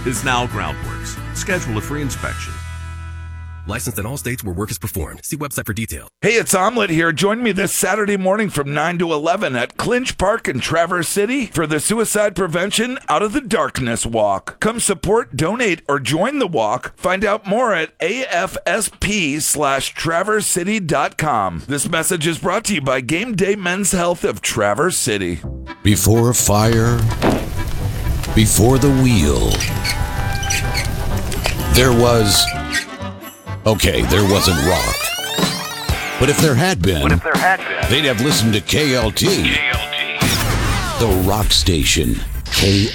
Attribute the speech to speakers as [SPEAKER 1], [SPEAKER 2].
[SPEAKER 1] is now Groundworks. Schedule a free inspection.
[SPEAKER 2] Licensed in all states where work is performed. See website for details.
[SPEAKER 3] Hey, it's Omelet here. Join me this Saturday morning from 9 to 11 at Clinch Park in Traverse City for the Suicide Prevention Out of the Darkness Walk. Come support, donate, or join the walk. Find out more at afsp/traversecity.com. This message is brought to you by Game Day Men's Health of Traverse City.
[SPEAKER 4] Before fire, before the wheel, there wasn't rock. But if there had been, they'd have listened to KLT. The rock station, KLT.